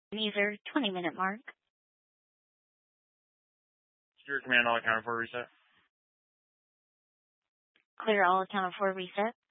User 20-minute mark. Secure command all accounted for reset. Clear all accounted for reset.